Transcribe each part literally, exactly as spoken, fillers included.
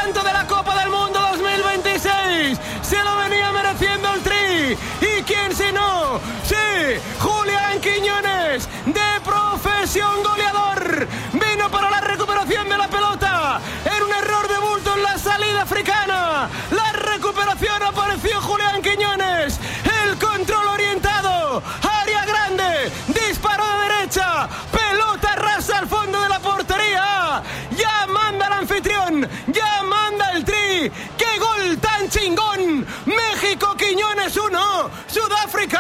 tanto de la Copa del Mundo dos mil veintiséis. Se lo venía mereciendo el Tri. ¿Y quién si no? Sí, Julián Quiñones, de profesión goleador. Vino para la recuperación de la pelota. Era un error de bulto en la salida africana. La recuperación, apareció Julián Quiñones. El control orientado. Área grande. Disparo de derecha. Pelota rasa al fondo de la portería. Ya manda el anfitrión. Ya manda el Tri. ¡Qué gol tan chingón! México, Quiñones uno. Sudáfrica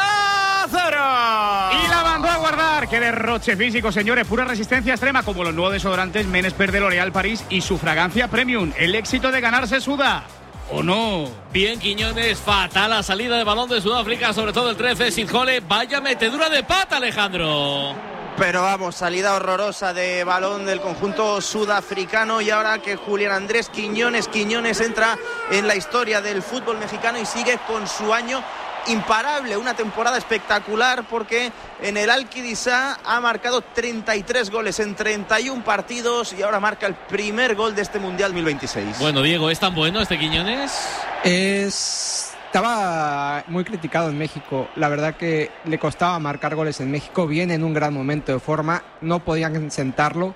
cero. Y la mandó a guardar. ¡Qué derroche físico, señores! Pura resistencia extrema, como los nuevos desodorantes Menesper de L'Oréal París y su fragancia Premium. El éxito de ganarse suda. ¿O no? Bien, Quiñones, fatal la salida de balón de Sudáfrica, sobre todo el trece, Sidjole. Vaya metedura de pata, Alejandro. Pero vamos, salida horrorosa de balón del conjunto sudafricano, y ahora que Julián Andrés Quiñones Quiñones entra en la historia del fútbol mexicano y sigue con su año imparable, una temporada espectacular, porque en el Al-Qidisá ha marcado treinta y tres goles en treinta y un partidos y ahora marca el primer gol de este Mundial dos mil veintiséis. Bueno, Diego, ¿es tan bueno este Quiñones? Es... Estaba muy criticado en México, la verdad que le costaba marcar goles en México, viene en un gran momento de forma, no podían sentarlo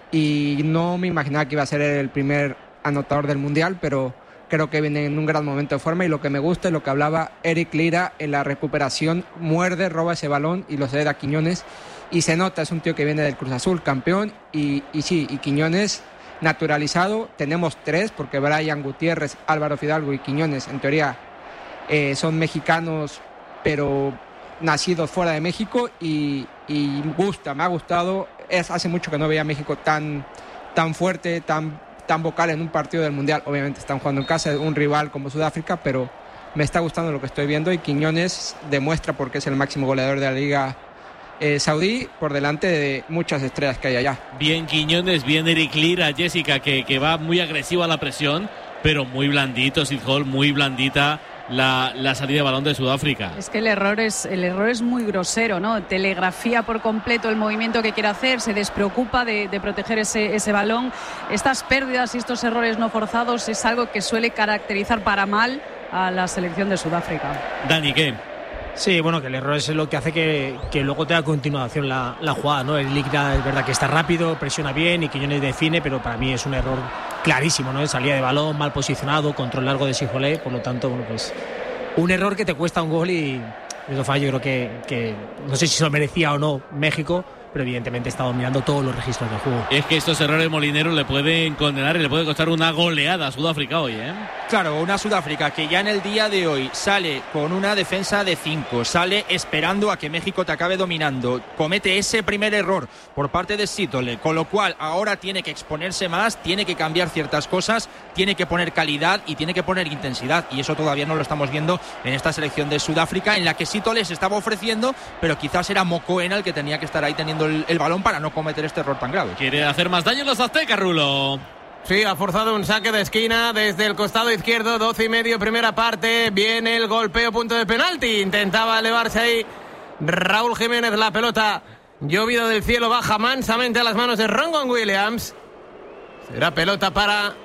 y no me imaginaba que iba a ser el primer anotador del Mundial, pero creo que viene en un gran momento de forma, y lo que me gusta es lo que hablaba Eric Lira en la recuperación, muerde, roba ese balón y lo cede a Quiñones, y se nota, es un tío que viene del Cruz Azul, campeón, y, y sí, y Quiñones naturalizado, tenemos tres, porque Brian Gutiérrez, Álvaro Fidalgo y Quiñones, en teoría, Eh, son mexicanos pero nacidos fuera de México, y, y gusta, me ha gustado. Es, hace mucho que no veía a México tan, tan fuerte, tan, tan vocal en un partido del Mundial. Obviamente están jugando en casa de un rival como Sudáfrica, pero me está gustando lo que estoy viendo, y Quiñones demuestra por qué es el máximo goleador de la Liga eh, Saudí, por delante de muchas estrellas que hay allá. Bien Quiñones, bien Eric Lira, Jessica, que, que va muy agresivo a la presión, pero muy blandito, Sidhol, muy blandita La, la salida de balón de Sudáfrica. Es que el error es, el error es muy grosero, ¿no? Telegrafía por completo el movimiento que quiere hacer, se despreocupa de, de proteger ese, ese balón. Estas pérdidas y estos errores no forzados es algo que suele caracterizar para mal a la selección de Sudáfrica. Dani, ¿qué? Sí, bueno, que el error es lo que hace que, que luego tenga continuación la, la jugada, ¿no? El Ligra es verdad que está rápido, presiona bien y Quiñones define, pero para mí es un error clarísimo, ¿no? Salida de balón, mal posicionado, control largo de Sidjole, por lo tanto, bueno, pues un error que te cuesta un gol, y eso falla. Yo creo que, que no sé si se lo merecía o no México, pero evidentemente está dominando todos los registros del juego. Es que estos errores molineros le pueden condenar y le puede costar una goleada a Sudáfrica hoy, ¿eh? Claro, una Sudáfrica que ya en el día de hoy sale con una defensa de cinco, sale esperando a que México te acabe dominando, comete ese primer error por parte de Sidjole, con lo cual ahora tiene que exponerse más, tiene que cambiar ciertas cosas, tiene que poner calidad y tiene que poner intensidad, y eso todavía no lo estamos viendo en esta selección de Sudáfrica, en la que Sidjole se estaba ofreciendo, pero quizás era Mokoena el que tenía que estar ahí teniendo el, el balón para no cometer este error tan grave. Quiere hacer más daño en los aztecas, Rulo. Sí, ha forzado un saque de esquina desde el costado izquierdo, doce y medio, primera parte. Viene el golpeo, punto de penalti. Intentaba elevarse ahí Raúl Jiménez, la pelota llovida del cielo baja mansamente a las manos de Ronwen Williams. Será pelota para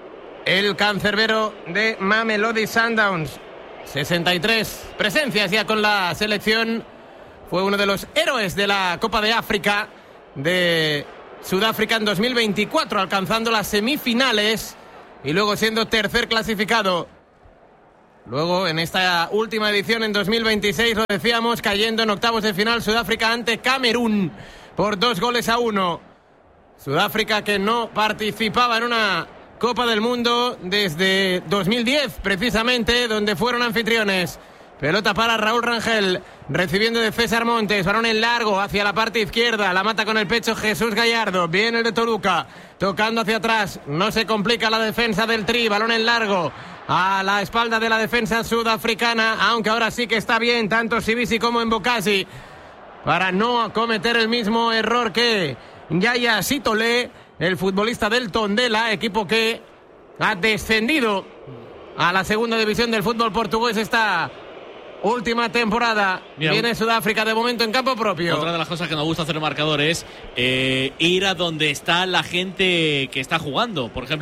el cancerbero de Mamelodi Sundowns. sesenta y tres presencias ya con la selección. Fue uno de los héroes de la Copa de África de Sudáfrica en dos mil veinticuatro, alcanzando las semifinales y luego siendo tercer clasificado. Luego, en esta última edición, en dos mil veintiséis, lo decíamos, cayendo en octavos de final Sudáfrica ante Camerún por dos goles a uno. Sudáfrica que no participaba en una Copa del Mundo desde dos mil diez, precisamente, donde fueron anfitriones. Pelota para Raúl Rangel, recibiendo de César Montes, balón en largo hacia la parte izquierda, la mata con el pecho Jesús Gallardo, viene el de Toluca, tocando hacia atrás, no se complica la defensa del Tri, balón en largo a la espalda de la defensa sudafricana, aunque ahora sí que está bien, tanto Sibisi como Mbokasi, para no cometer el mismo error que Yaya Sidjole, el futbolista del Tondela, equipo que ha descendido a la segunda división del fútbol portugués esta última temporada. Mira, viene Sudáfrica de momento en campo propio. Otra de las cosas que nos gusta hacer el marcador es eh, ir a donde está la gente que está jugando. Por ejemplo,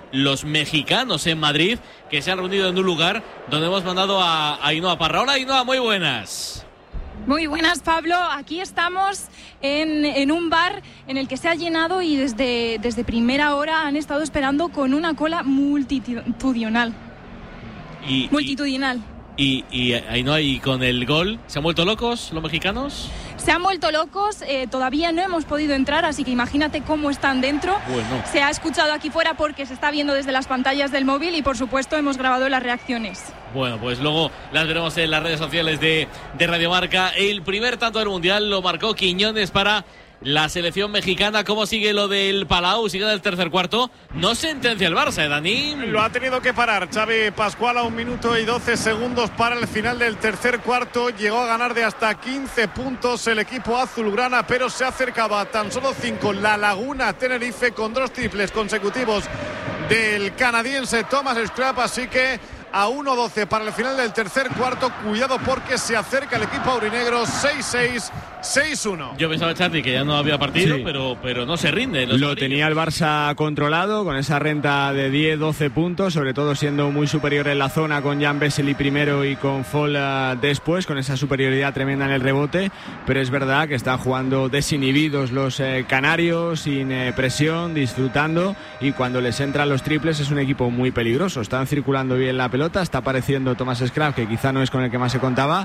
los mexicanos en Madrid, que se han reunido en un lugar donde hemos mandado a Ainhoa Parra. Hola, Ainhoa, muy buenas. Muy buenas, Pablo. Aquí estamos en, en un bar en el que se ha llenado y desde, desde primera hora han estado esperando con una cola multitudinal. Y, multitudinal. Y, y, Ainhoa, y con el gol, ¿se han vuelto locos los mexicanos? Se han vuelto locos, eh, todavía no hemos podido entrar, así que imagínate cómo están dentro. Bueno. Se ha escuchado aquí fuera porque se está viendo desde las pantallas del móvil y por supuesto hemos grabado las reacciones. Bueno, pues luego las veremos en las redes sociales de, de Radio Marca. El primer tanto del Mundial lo marcó Quiñones para la selección mexicana. ¿Cómo sigue lo del Palau? Sigue del tercer cuarto. No sentencia el Barça, ¿eh, Dani? Lo ha tenido que parar Xavi Pascual a un minuto y doce segundos para el final del tercer cuarto. Llegó a ganar de hasta quince puntos el equipo azulgrana, pero se acercaba a tan solo cinco La Laguna Tenerife con dos triples consecutivos del canadiense Thomas Scrapp, así que a uno doce para el final del tercer cuarto. Cuidado porque se acerca el equipo aurinegro. Seis seis, seis uno. Yo pensaba, Charly, que ya no había partido, sí. pero, pero no se rinde. Lo amarillos. Tenía el Barça controlado con esa renta de diez doce puntos, sobre todo siendo muy superior en la zona con Jan Vesely primero y con Fall uh, después, con esa superioridad tremenda en el rebote. Pero es verdad que están jugando desinhibidos los eh, canarios, sin eh, presión, disfrutando, y cuando les entran los triples es un equipo muy peligroso. Están circulando bien la pelota. Está apareciendo Thomas Scrapp, que quizá no es con el que más se contaba,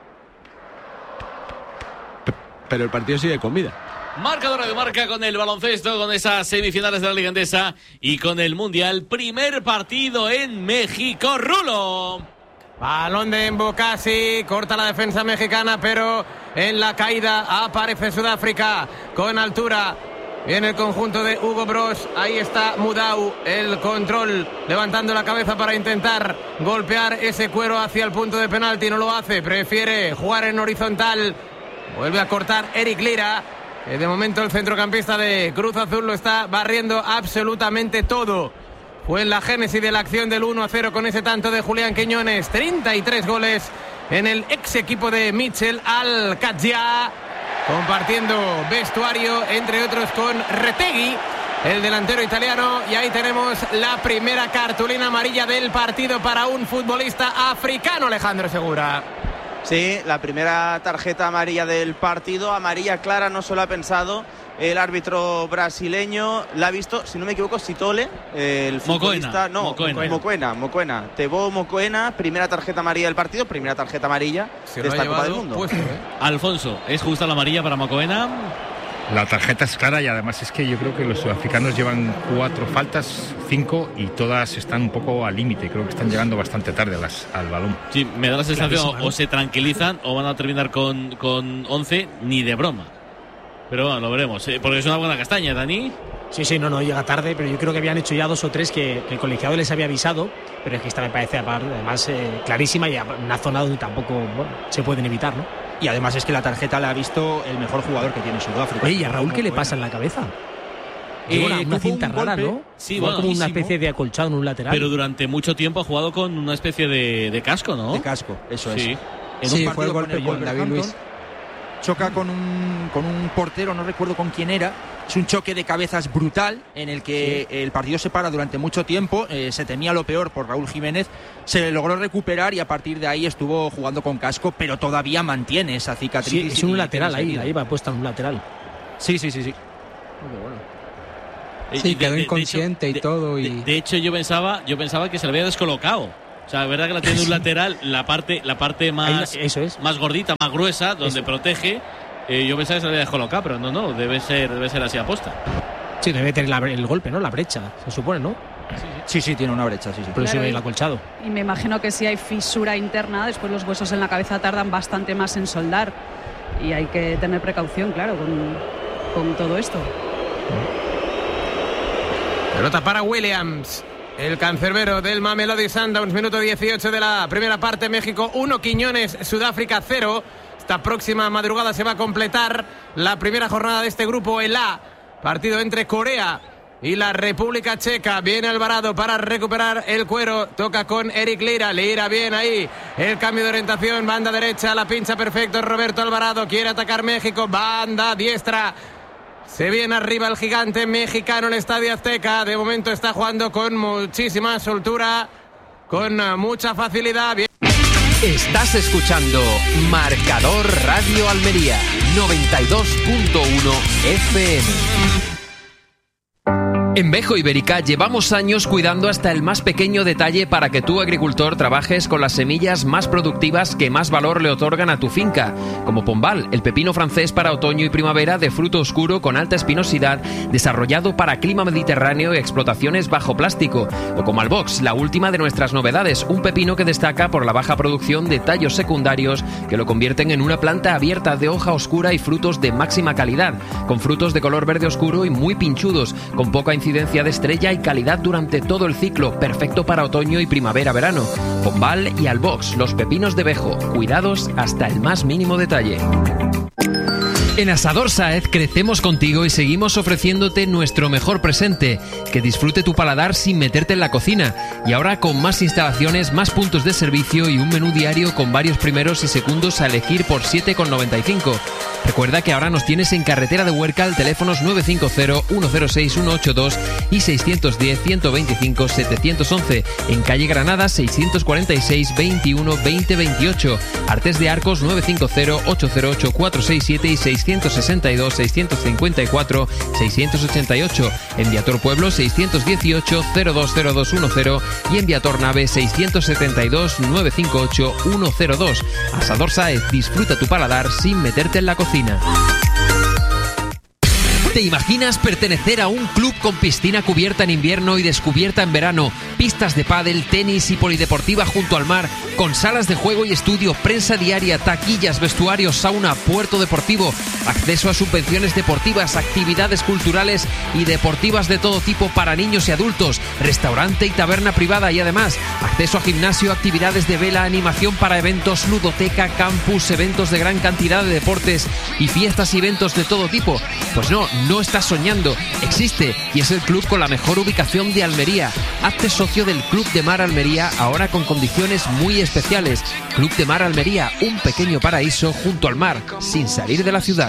pero el partido sigue con vida. Marcadora de Marca con el baloncesto, con esas semifinales de la Liga Endesa y con el Mundial. Primer partido en México. Rulo. Balón de Mbokasi, corta la defensa mexicana, pero en la caída aparece Sudáfrica con altura. Viene el conjunto de Hugo Broos. Ahí está Mudau. El control, levantando la cabeza para intentar golpear ese cuero hacia el punto de penalti. No lo hace. Prefiere jugar en horizontal. Vuelve a cortar Eric Lira. Que de momento el centrocampista de Cruz Azul lo está barriendo absolutamente todo. Fue en la génesis de la acción del uno a cero con ese tanto de Julián Quiñones. treinta y tres goles en el ex equipo de Mitchell Alcatya, compartiendo vestuario, entre otros, con Retegui, el delantero italiano. Y ahí tenemos la primera cartulina amarilla del partido para un futbolista africano, Alejandro Segura. Sí, la primera tarjeta amarilla del partido, amarilla clara, no solo ha pensado el árbitro brasileño, la ha visto, si no me equivoco, Sitole, el futbolista, Mocoena, no, Mocoena. Mocoena, Mocoena, Tebo Mocoena, primera tarjeta amarilla del partido, primera tarjeta amarilla Se de esta Copa del llevado Mundo. puesto, ¿eh? Alfonso, ¿es justa la amarilla para Mocoena? La tarjeta es clara y además es que yo creo que los sudafricanos llevan cuatro faltas, cinco, y todas están un poco al límite. Creo que están llegando bastante tarde a las, al balón. Sí, me da la sensación, o se tranquilizan o van a terminar con, con once, ni de broma. Pero bueno, lo veremos, ¿eh? Porque es una buena castaña, Dani. Sí, sí, no, no, llega tarde, pero yo creo que habían hecho ya dos o tres que, que el colegiado les había avisado, pero es que esta me parece además eh, clarísima y una zona donde tampoco, bueno, se pueden evitar, ¿no? Y además es que la tarjeta la ha visto el mejor jugador que tiene Sudáfrica. Oye, ¿y a Raúl qué le pasa en la cabeza? Eh, una, una cinta un rara, golpe, ¿no? Sí, igual bueno, como una especie de acolchado en un lateral. Pero durante mucho tiempo ha jugado con una especie de, de casco, ¿no? De casco, eso sí. es. En sí, un fue el golpe con, con, con David Luiz. Choca con un, con un portero, no recuerdo con quién era. Es un choque de cabezas brutal en el que sí. el partido se para durante mucho tiempo. Eh, se temía lo peor por Raúl Jiménez. Se logró recuperar y a partir de ahí estuvo jugando con casco, pero todavía mantiene esa cicatriz. Sí, es un lateral ahí, ahí va puesta en un lateral. Sí, sí, sí, sí. Muy bueno. Sí, quedó inconsciente de y hecho, todo. De, Y... de, de hecho, yo pensaba, yo pensaba que se le había descolocado. O sea, la verdad que la tiene un lateral, la parte, la parte más, ahí, eso es. más gordita, más gruesa, donde eso. protege. Eh, yo pensaba que se le había descolocado, pero no, no, debe ser, debe ser así aposta. Sí, debe tener la, el golpe, ¿no? La brecha, se supone, ¿no? Sí, sí, sí, sí tiene una brecha, sí, sí. Por eso Claro, el acolchado. Y me imagino que si hay fisura interna, después los huesos en la cabeza tardan bastante más en soldar. Y hay que tener precaución, claro, con, con todo esto. Pelota para Williams, el cancerbero del Mamelodi Sundowns. Minuto dieciocho de la primera parte. México uno, Quiñones, Sudáfrica cero. Esta próxima madrugada se va a completar la primera jornada de este grupo, el A. Partido entre Corea y la República Checa. Viene Alvarado para recuperar el cuero. Toca con Eric Lira. Lira bien ahí. El cambio de orientación. Banda derecha. La pincha perfecto. Roberto Alvarado quiere atacar México. Banda diestra. Se viene arriba el gigante mexicano en el Estadio Azteca. De momento está jugando con muchísima soltura, con mucha facilidad. Bien. Estás escuchando Marcador Radio Almería noventa y dos punto uno F M. En Bejo Ibérica llevamos años cuidando hasta el más pequeño detalle para que tú, agricultor, trabajes con las semillas más productivas que más valor le otorgan a tu finca, como Pombal, el pepino francés para otoño y primavera de fruto oscuro con alta espinosidad, desarrollado para clima mediterráneo y explotaciones bajo plástico, o como Albox, la última de nuestras novedades, un pepino que destaca por la baja producción de tallos secundarios que lo convierten en una planta abierta de hoja oscura y frutos de máxima calidad, con frutos de color verde oscuro y muy pinchudos, con poca incidencia de estrella y calidad durante todo el ciclo, perfecto para otoño y primavera-verano. Pombal y Albox, los pepinos de Bejo, cuidados hasta el más mínimo detalle. En Asador Sáez crecemos contigo y seguimos ofreciéndote nuestro mejor presente, que disfrute tu paladar sin meterte en la cocina, y ahora con más instalaciones, más puntos de servicio y un menú diario con varios primeros y segundos a elegir por siete con noventa y cinco. Recuerda que ahora nos tienes en Carretera de Huércal, teléfonos nueve cinco cero, uno cero seis, uno ocho dos y seis uno cero, uno dos cinco, siete uno uno, en calle Granada seiscientos cuarenta y seis, veintiuno, veinte, veintiocho, Artes de Arcos nueve cinco cero, ocho cero ocho, cuatro seis siete y seiscientos sesenta y dos, seiscientos cincuenta y cuatro, seiscientos ochenta y ocho, en Viator Pueblo seiscientos dieciocho, cero dos cero dos uno cero y en Viator Nave seiscientos setenta y dos, nueve cinco ocho, uno cero dos. Asador Sáez, disfruta tu paladar sin meterte en la cocina. ¿Te imaginas pertenecer a un club con piscina cubierta en invierno y descubierta en verano, pistas de pádel, tenis y polideportiva junto al mar, con salas de juego y estudio, prensa diaria, taquillas, vestuarios, sauna, puerto deportivo, acceso a subvenciones deportivas, actividades culturales y deportivas de todo tipo para niños y adultos, restaurante y taberna privada y además acceso a gimnasio, actividades de vela, animación para eventos, ludoteca, campus, eventos de gran cantidad de deportes y fiestas y eventos de todo tipo? Pues no, no estás soñando, existe y es el club con la mejor ubicación de Almería. Hazte socio del Club de Mar Almería, ahora con condiciones muy especiales. Club de Mar Almería, un pequeño paraíso junto al mar, sin salir de la ciudad.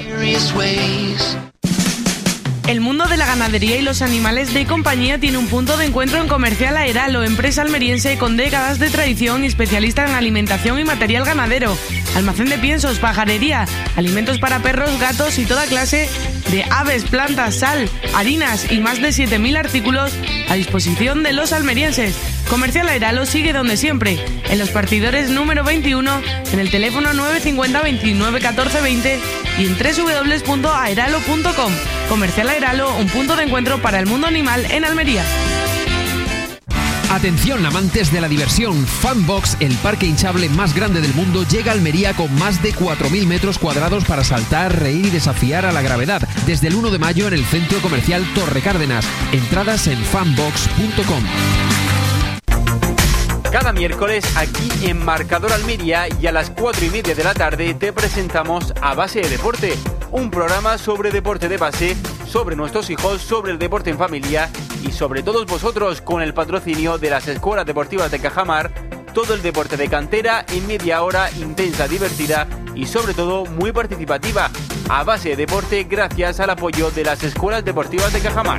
El mundo de la ganadería y los animales de compañía tiene un punto de encuentro en Comercial Aeralo, empresa almeriense con décadas de tradición y especialista en alimentación y material ganadero. Almacén de piensos, pajarería, alimentos para perros, gatos y toda clase de aves, plantas, sal, harinas y más de siete mil artículos a disposición de los almerienses. Comercial Aeralo sigue donde siempre, en Los Partidores número veintiuno, en el teléfono nueve cinco cero, veintinueve, catorce, veinte y en doble u doble u doble u punto aeralo punto com. Comercial Aeralo, un punto de encuentro para el mundo animal en Almería. Atención, amantes de la diversión, Funbox, el parque hinchable más grande del mundo, llega a Almería con más de cuatro mil metros cuadrados para saltar, reír y desafiar a la gravedad. Desde el uno de mayo en el Centro Comercial Torre Cárdenas. Entradas en funbox punto com. Cada miércoles aquí en Marcador Almería y a las cuatro y media de la tarde te presentamos A Base de Deporte, un programa sobre deporte de base, sobre nuestros hijos, sobre el deporte en familia y sobre todos vosotros, con el patrocinio de las escuelas deportivas de Cajamar. Todo el deporte de cantera en media hora intensa, divertida y sobre todo muy participativa. A Base de Deporte, gracias al apoyo de las escuelas deportivas de Cajamar.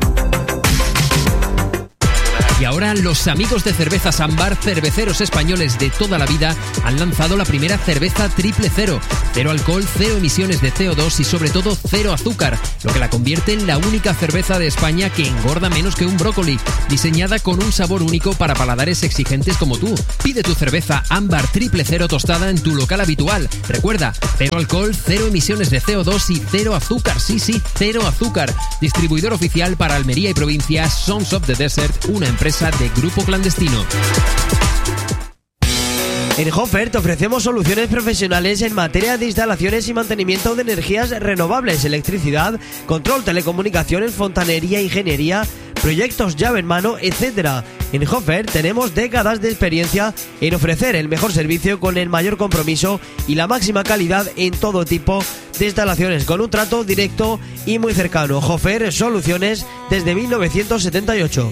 Y ahora los amigos de Cervezas Ámbar, cerveceros españoles de toda la vida, han lanzado la primera cerveza triple cero. Cero alcohol, cero emisiones de C O dos y sobre todo cero azúcar, lo que la convierte en la única cerveza de España que engorda menos que un brócoli, diseñada con un sabor único para paladares exigentes como tú. Pide tu cerveza Ámbar triple cero tostada en tu local habitual. Recuerda, cero alcohol, cero emisiones de C O dos y cero azúcar. Sí, sí, cero azúcar. Distribuidor oficial para Almería y provincia, Sons of the Desert, una empresa de Grupo Clandestino. En Hofer te ofrecemos soluciones profesionales en materia de instalaciones y mantenimiento de energías renovables, electricidad, control, telecomunicaciones, fontanería, ingeniería, proyectos llave en mano, etcétera. En Hofer tenemos décadas de experiencia en ofrecer el mejor servicio con el mayor compromiso y la máxima calidad en todo tipo de instalaciones, con un trato directo y muy cercano. Hofer Soluciones desde mil novecientos setenta y ocho.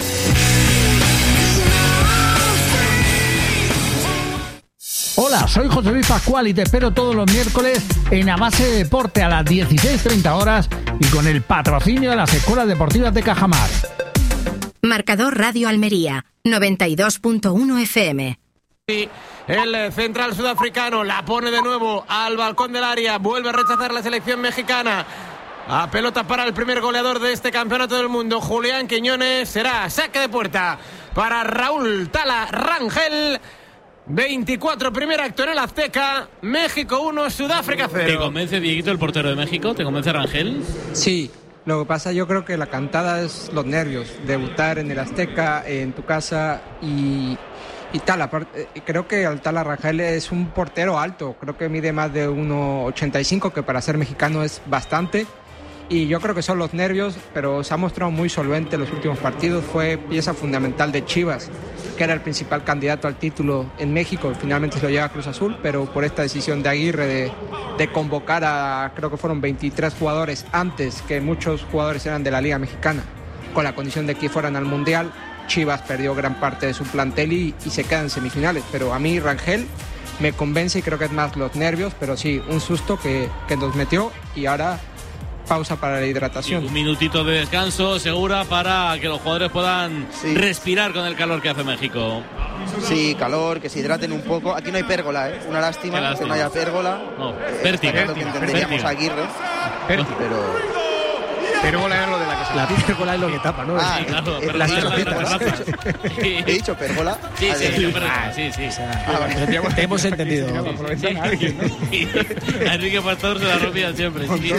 Hola, soy José Luis Pascual y te espero todos los miércoles en A Base de Deporte a las dieciséis treinta horas y con el patrocinio de las escuelas deportivas de Cajamar. Marcador Radio Almería, noventa y dos punto uno F M. El central sudafricano la pone de nuevo al balcón del área, vuelve a rechazar la selección mexicana. A pelota para el primer goleador de este campeonato del mundo, Julián Quiñones. Será saque de puerta para Raúl Tala Rangel. veinticuatro, primer acto en el Azteca. México uno, Sudáfrica cero. ¿Te convence, Dieguito, el portero de México? ¿Te convence Rangel? Sí, lo que pasa, yo creo que la cantada es los nervios. Debutar en el Azteca, en tu casa y... Y Tala, creo que el Tala Rangel es un portero alto, creo que mide más de uno ochenta y cinco, que para ser mexicano es bastante. Y yo creo que son los nervios, pero se ha mostrado muy solvente en los últimos partidos. Fue pieza fundamental de Chivas, que era el principal candidato al título en México. Finalmente se lo lleva a Cruz Azul, pero por esta decisión de Aguirre de, de convocar a, creo que fueron veintitrés jugadores antes, que muchos jugadores eran de la Liga Mexicana, con la condición de que fueran al Mundial. Chivas perdió gran parte de su plantel y, y se queda en semifinales, pero a mí Rangel me convence y creo que es más los nervios, pero sí, un susto que, que nos metió y ahora pausa para la hidratación. Y un minutito de descanso, Segura, para que los jugadores puedan sí. respirar con el calor que hace México. Sí, calor, que se hidraten un poco. Aquí no hay pérgola, ¿eh? Una lástima, lástima. que no haya pérgola. No, vértigo. Eh, que entenderíamos a Aguirre, pero... Pérgola es lo de la que se... La pérgola es lo que tapa, ¿no? Ah, sí, claro, es, pero las terracitas. ¿He dicho pérgola? Sí, sí, ah, sí, ah, sí, sí. O sea, ah, vale. te, te hemos entendido. Sí, sí. A Enrique Pastor se la rompía siempre. Sí.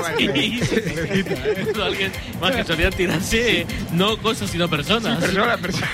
Alguien más que solían tirarse no cosas sino personas. Persona, persona.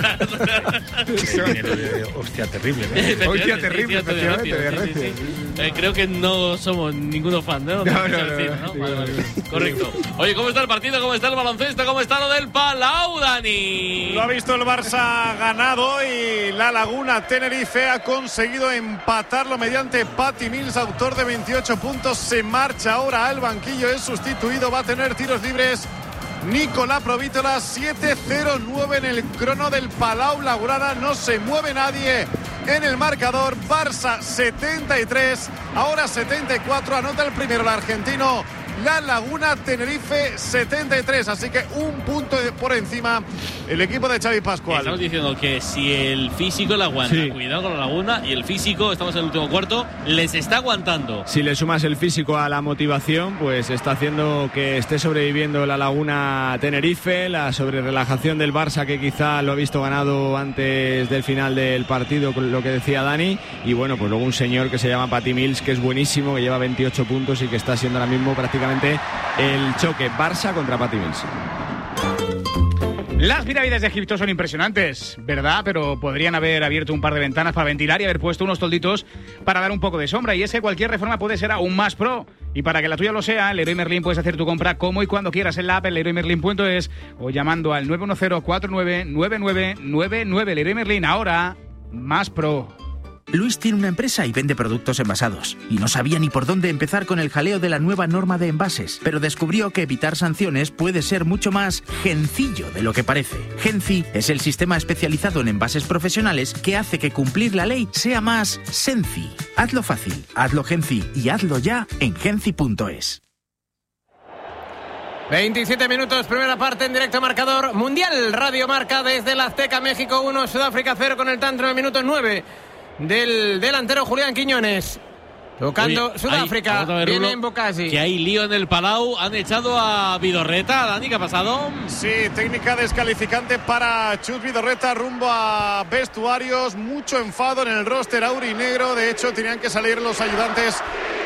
Hostia, terrible. ¿no? Hostia, terrible, efectivamente, de sí, sí, sí. eh, Creo que no somos ninguno fan, ¿no? No, no, no, decir, no, ¿no? no, Vale, vale. no. Correcto. Oye, ¿cómo está el partido? ¿Cómo está el baloncesto? ¿Cómo está lo del Palau, Dani? Lo ha visto el Barça ganado y la Laguna Tenerife ha conseguido empatarlo mediante Patty Mills, autor de veintiocho puntos. Se marcha ahora al banquillo, es sustituido, va a tener tiros libres Nicolás Provítola. Siete cero nueve en el crono del Palau Blaugrana, no se mueve nadie en el marcador. Barça setenta y tres, ahora setenta y cuatro, anota el primero el argentino. La Laguna Tenerife setenta y tres, así que un punto por encima el equipo de Xavi Pascual. Estamos diciendo que si el físico le aguanta, sí. Cuidado con la Laguna, y el físico, estamos en el último cuarto, les está aguantando. Si le sumas el físico a la motivación, pues está haciendo que esté sobreviviendo la Laguna Tenerife, la sobrerelajación del Barça, que quizá lo ha visto ganado antes del final del partido, lo que decía Dani, y bueno, pues luego un señor que se llama Patty Mills, que es buenísimo, que lleva veintiocho puntos y que está siendo ahora mismo prácticamente el choque Barça contra Patty Mills. Las pirámides de Egipto son impresionantes, ¿verdad? Pero podrían haber abierto un par de ventanas para ventilar y haber puesto unos tolditos para dar un poco de sombra. Y es que cualquier reforma puede ser aún más pro. Y para que la tuya lo sea, en Leroy Merlin puedes hacer tu compra como y cuando quieras en la app en leroy merlin punto es o llamando al nueve uno cero, cuatro nueve nueve nueve nueve nueve. Leroy Merlin, ahora más pro. Luis tiene una empresa y vende productos envasados. Y no sabía ni por dónde empezar con el jaleo de la nueva norma de envases. Pero descubrió que evitar sanciones puede ser mucho más gencillo de lo que parece. Genci es el sistema especializado en envases profesionales que hace que cumplir la ley sea más senci. Hazlo fácil, hazlo Genci y hazlo ya en genci punto es. veintisiete minutos, primera parte en directo marcador Mundial Radio Marca desde la Azteca. México uno, Sudáfrica cero con el tanto en el minuto nueve del delantero Julián Quiñones. Tocando Oye, Sudáfrica, hay, viene en Bocasi. Que hay lío en el Palau, han echado a Vidorreta. Dani, ¿qué ha pasado? Sí, técnica descalificante para Chus Vidorreta rumbo a vestuarios. Mucho enfado en el roster aurinegro. De hecho, tenían que salir los ayudantes